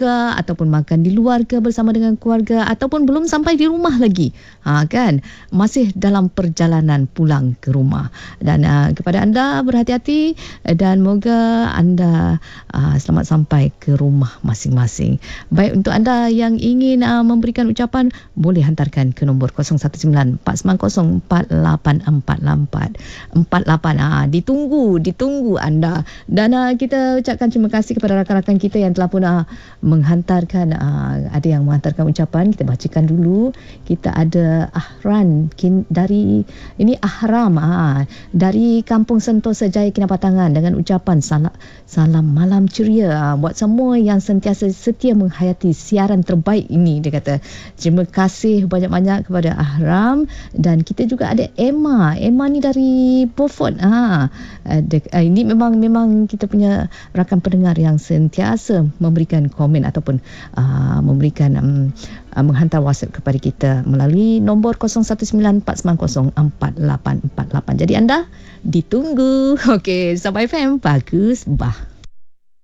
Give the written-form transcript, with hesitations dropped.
ke, ataupun makan di luar ke bersama dengan keluarga, ataupun belum sampai di rumah lagi, kan, masih dalam perjalanan pulang ke rumah. Dan kepada anda, berhati-hati dan moga anda selamat sampai ke rumah masing-masing. Baik, untuk anda yang ingin memberikan ucapan, boleh hantarkan ke nombor 0194904844. Ditunggu anda. Dan kita ucapkan terima kasih kepada rakan-rakan kita yang telah pun menghantarkan, ada yang menghantarkan ucapan. Kita bacakan dulu. Kita ada Ahran dari ini Ahram dari Kampung Sentosa Jaya Kinabatangan dengan ucapan salam malam ceria buat semua yang sentiasa setia menghayati siaran terbaik ini. Dia kata terima kasih banyak-banyak kepada Ahram. Dan kita juga ada Emma ni dari Beaufort. Ini memang kita punya rakan pendengar yang sentiasa memberikan komen ataupun memberikan menghantar WhatsApp kepada kita melalui nombor 0194904848. Jadi anda ditunggu. Okey, Sabah FM bagus bah.